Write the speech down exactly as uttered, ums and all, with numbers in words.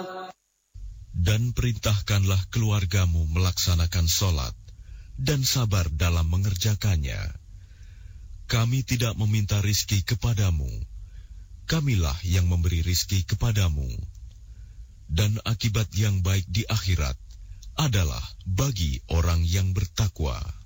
Dan perintahkanlah keluargamu melaksanakan sholat dan sabar dalam mengerjakannya. Kami tidak meminta rizki kepadamu, Kamilah yang memberi rizki kepadamu. Dan akibat yang baik di akhirat adalah bagi orang yang bertakwa.